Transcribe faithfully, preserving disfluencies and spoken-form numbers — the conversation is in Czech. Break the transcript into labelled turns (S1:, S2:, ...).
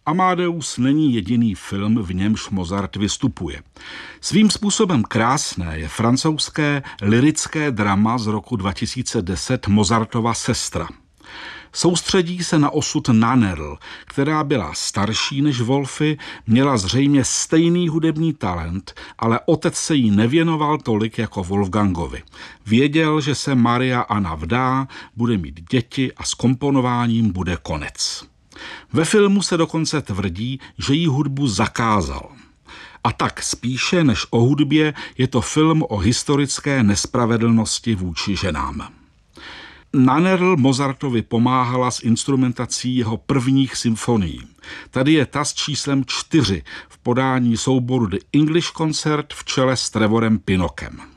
S1: Amadeus není jediný film, v němž Mozart vystupuje. Svým způsobem krásné je francouzské lyrické drama z roku dva tisíce deset Mozartova Sestra. Soustředí se na osud Nannerl, která byla starší než Wolfy, měla zřejmě stejný hudební talent, ale otec se jí nevěnoval tolik jako Wolfgangovi. Věděl, že se Maria Anna vdá, bude mít děti a s komponováním bude konec. Ve filmu se dokonce tvrdí, že jí hudbu zakázal. A tak spíše než o hudbě je to film o historické nespravedlnosti vůči ženám. Nannerl Mozartovi pomáhala s instrumentací jeho prvních symfonií. Tady je ta s číslem čtyři v podání souboru The English Concert v čele s Trevorem Pinnockem.